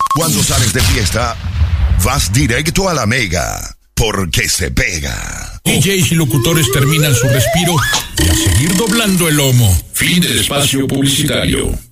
Cuando sales de fiesta, vas directo a la Mega, porque se pega. DJs y locutores terminan su respiro y a seguir doblando el lomo. Fin del espacio publicitario.